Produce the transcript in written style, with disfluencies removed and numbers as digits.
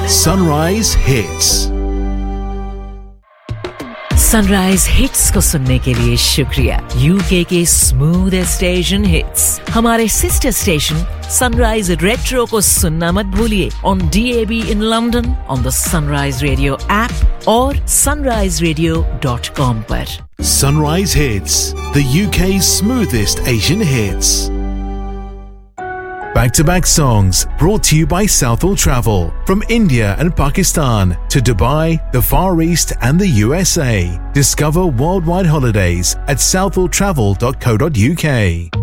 Sunrise Hits. Sunrise hits को सुनने के लिए शुक्रिया। यूके के स्मूथेस्ट एशियन हिट्स हमारे सिस्टर स्टेशन सनराइज रेट्रो को सुनना मत भूलिए on DAB in London, on the Sunrise Radio app और sunriseradio.com पर। Sunrise Hits, the UK's smoothest Asian hits. Back-to-back songs brought to you by Southall Travel. From India and Pakistan to Dubai, the Far East and the USA. Discover worldwide holidays at southalltravel.co.uk.